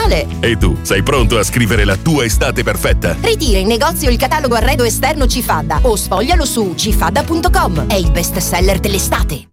male! E tu, sei pronto a scrivere la tua estate perfetta? Ritira in negozio il catalogo arredo esterno Cifadda o sfoglialo su cifadda.com. È il best seller dell'estate.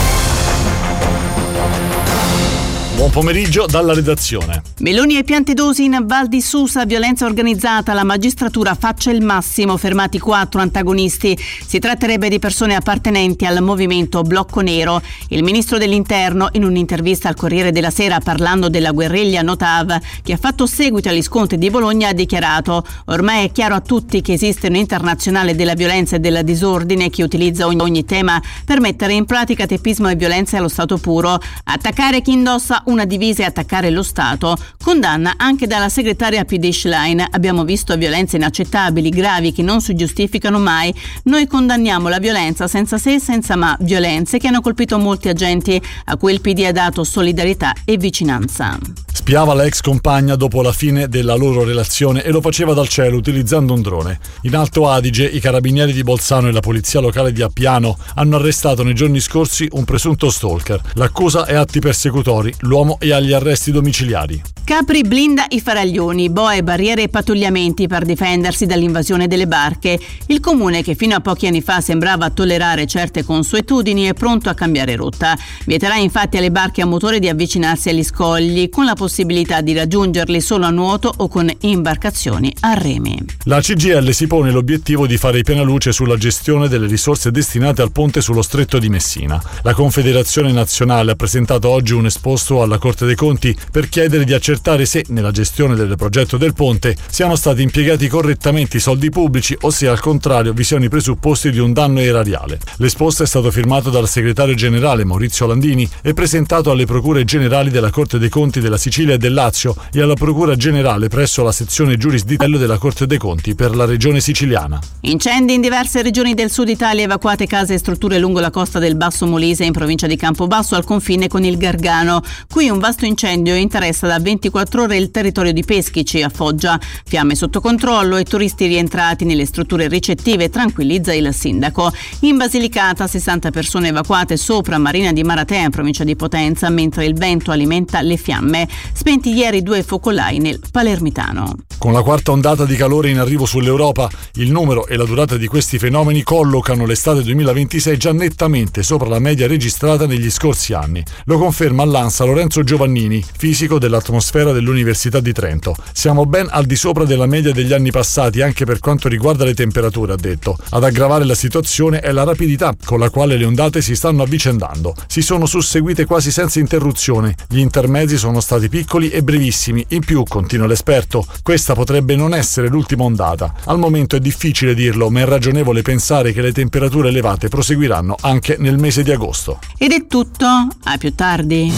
Buon pomeriggio dalla redazione. Meloni e Piantedosi in Val di Susa, violenza organizzata, la magistratura faccia il massimo, fermati 4 antagonisti. Si tratterebbe di persone appartenenti al movimento Blocco Nero. Il ministro dell'Interno, in un'intervista al Corriere della Sera parlando della guerriglia Notav, che ha fatto seguito agli scontri di Bologna, ha dichiarato: ormai è chiaro a tutti che esiste un internazionale della violenza e del disordine che utilizza ogni tema per mettere in pratica teppismo e violenza allo stato puro. Attaccare chi indossa una divisa e attaccare lo Stato. Condanna anche dalla segretaria PD Schlein. Abbiamo visto violenze inaccettabili, gravi, che non si giustificano mai. Noi condanniamo la violenza senza se e senza ma, violenze che hanno colpito molti agenti a cui il PD ha dato solidarietà e vicinanza. Spiava la ex compagna dopo la fine della loro relazione e lo faceva dal cielo utilizzando un drone. In Alto Adige i carabinieri di Bolzano e la polizia locale di Appiano hanno arrestato nei giorni scorsi un presunto stalker. L'accusa è atti persecutori, l'uomo è agli arresti domiciliari. Capri blinda i faraglioni, boe, barriere e pattugliamenti per difendersi dall'invasione delle barche. Il comune, che fino a pochi anni fa sembrava tollerare certe consuetudini, è pronto a cambiare rotta. Vieterà infatti alle barche a motore di avvicinarsi agli scogli, con la possibilità di raggiungerli solo a nuoto o con imbarcazioni a remi. La CGIL si pone l'obiettivo di fare piena luce sulla gestione delle risorse destinate al ponte sullo Stretto di Messina. La Confederazione Nazionale ha presentato oggi un esposto alla Corte dei Conti per chiedere di accertare se nella gestione del progetto del ponte siano stati impiegati correttamente i soldi pubblici o se al contrario vi siano i presupposti di un danno erariale. L'esposto è stato firmato dal segretario generale Maurizio Landini e presentato alle procure generali della Corte dei Conti della Sicilia e del Lazio e alla procura generale presso la sezione giurisdizionale della Corte dei Conti per la regione siciliana. Incendi in diverse regioni del sud Italia, evacuate case e strutture lungo la costa del Basso Molise in provincia di Campobasso al confine con il Gargano. Qui un vasto incendio interessa da 24 ore il territorio di Peschici a Foggia. Fiamme sotto controllo e turisti rientrati nelle strutture ricettive, tranquillizza il sindaco. In Basilicata 60 persone evacuate sopra Marina di Maratea in provincia di Potenza, mentre il vento alimenta le fiamme. Spenti ieri 2 focolai nel Palermitano. Con la quarta ondata di calore in arrivo sull'Europa, il numero e la durata di questi fenomeni collocano l'estate 2026 già nettamente sopra la media registrata negli scorsi anni. Lo conferma all'ANSA Lorenzo Giovannini, fisico dell'atmosfera dell'Università di Trento. Siamo ben al di sopra della media degli anni passati anche per quanto riguarda le temperature, ha detto. Ad aggravare la situazione è la rapidità con la quale le ondate si stanno avvicendando. Si sono susseguite quasi senza interruzione. Gli intermezzi sono stati piccoli e brevissimi. In più, continua l'esperto, questa potrebbe non essere l'ultima ondata. Al momento è difficile dirlo, ma è ragionevole pensare che le temperature elevate proseguiranno anche nel mese di agosto. Ed è tutto, a più tardi.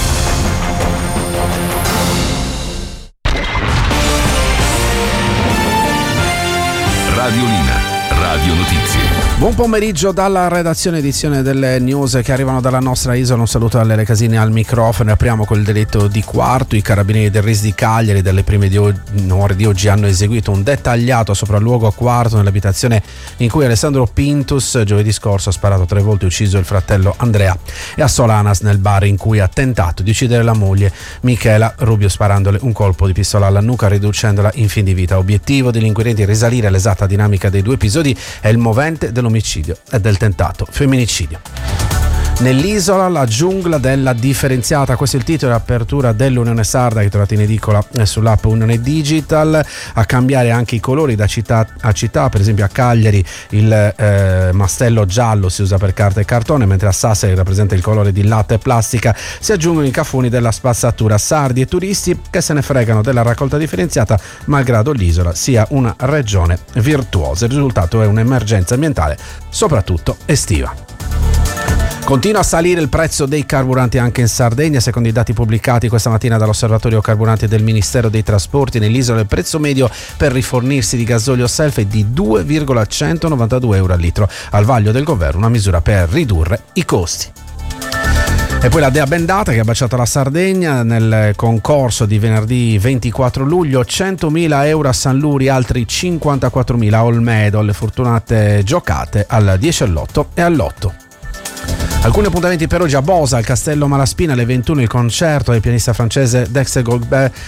Radiolina, Radio Notizie. Buon pomeriggio dalla redazione, edizione delle news che arrivano dalla nostra isola. Un saluto a Lele Casini al microfono. Apriamo col delitto di Quartu. I carabinieri del RIS di Cagliari dalle prime ore di oggi hanno eseguito un dettagliato sopralluogo a Quartu, nell'abitazione in cui Alessandro Pintus giovedì scorso ha sparato 3 volte e ucciso il fratello Andrea, e a Solanas nel bar in cui ha tentato di uccidere la moglie Michela Rubio sparandole un colpo di pistola alla nuca riducendola in fin di vita. Obiettivo degli inquirenti risalire all'esatta dinamica dei 2 episodi e il movente dell'omicidio e del tentato femminicidio. Nell'isola, la giungla della differenziata, questo è il titolo e apertura dell'Unione Sarda che trovate in edicola sull'app Unione Digital. A cambiare anche i colori da città a città, per esempio a Cagliari il mastello giallo si usa per carta e cartone, mentre a Sassari rappresenta il colore di latta e plastica. Si aggiungono i cafoni della spazzatura, sardi e turisti che se ne fregano della raccolta differenziata malgrado l'isola sia una regione virtuosa. Il risultato è un'emergenza ambientale, soprattutto estiva. Continua a salire il prezzo dei carburanti anche in Sardegna. Secondo i dati pubblicati questa mattina dall'Osservatorio Carburanti del Ministero dei Trasporti, nell'isola il prezzo medio per rifornirsi di gasolio self è di 2,192 euro al litro. Al vaglio del governo una misura per ridurre i costi. E poi la Dea Bendata che ha baciato la Sardegna nel concorso di venerdì 24 luglio, 100.000 euro a San Luri, altri 54.000 a Olmedo, le fortunate giocate al 10 all'8 e all'8. Alcuni appuntamenti per oggi: a Bosa, al Castello Malaspina alle 21 il concerto del pianista francese Dexter Goldberg